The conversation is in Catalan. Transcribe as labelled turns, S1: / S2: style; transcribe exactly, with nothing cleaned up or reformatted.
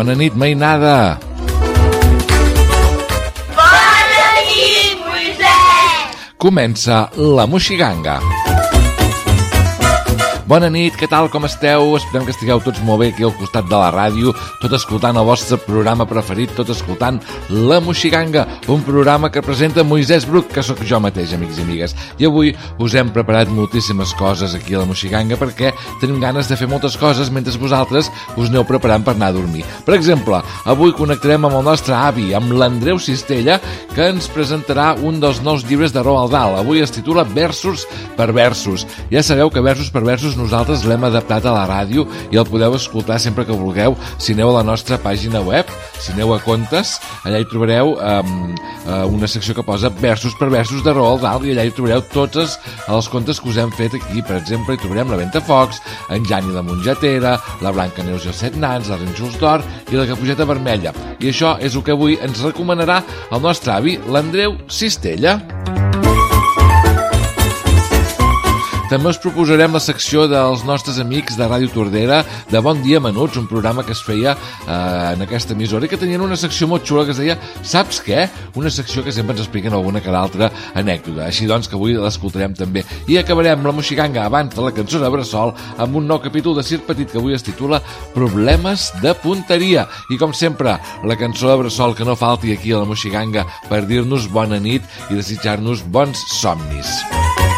S1: Bona nit, mainada.
S2: Bona nit, Moisès.
S1: Comença la Moixiganga. Bona nit, què tal, com esteu? Esperem que estigueu tots molt bé aquí al costat de la ràdio, tot escoltant el vostre programa preferit, tot escoltant La Moixiganga, un programa que presenta Moisès Bruc, que sóc jo mateix, amics i amigues. I avui us hem preparat moltíssimes coses aquí a La Moixiganga perquè tenim ganes de fer moltes coses mentre vosaltres us aneu preparant per anar a dormir. Per exemple, avui connectarem amb el nostre avi, amb l'Andreu Cistella, que ens presentarà un dels nous llibres de Roald Dahl. Avui es titula Versos per versos. Ja sabeu que Versos per versos nosaltres l'hem adaptat a la ràdio i el podeu escoltar sempre que vulgueu si aneu a la nostra pàgina web, si aneu a Contes, allà hi trobareu um, uh, una secció que posa Versos per versos de Roald Dahl i allà hi trobareu tots els contes que us hem fet aquí. Per exemple, hi trobarem la Ventafocs, en Jan i la Mongetera, la Blancaneus i els set nans, la Rínxols d'or i la Caputxeta vermella. I això és el que avui ens recomanarà el nostre avi, l'Andreu Cistella. També us proposarem la secció dels nostres amics de Ràdio Tordera de Bon Dia Menuts, un programa que es feia eh, en aquesta emissora i que tenien una secció molt xula que es deia Saps què? Una secció que sempre ens expliquen alguna que l'altra anècdota. Així doncs que avui l'escoltarem també. I acabarem la Moixiganga abans de la cançó de Bressol amb un nou capítol de Circ Petit que avui es titula Problemes de punteria. I com sempre, la cançó de Bressol que no falti aquí a la Moixiganga per dir-nos bona nit i desitjar-nos bons somnis.